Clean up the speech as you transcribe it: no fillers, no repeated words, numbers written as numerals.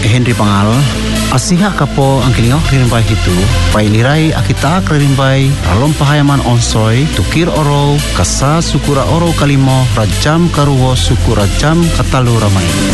Henry Pangal. Asiha kapo ang kilingok ririmbai hitu, pailirai akitak ririmbai, ralom pahayaman onsoy, tukir oro, kasa sukura oro kalimo, rajam karuwo sukura jam katalu ramai.